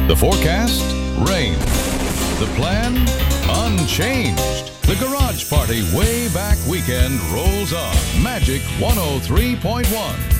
The forecast? Rain. The plan? Unchanged. The Garage Party Way Back Weekend rolls on Magic 103.1.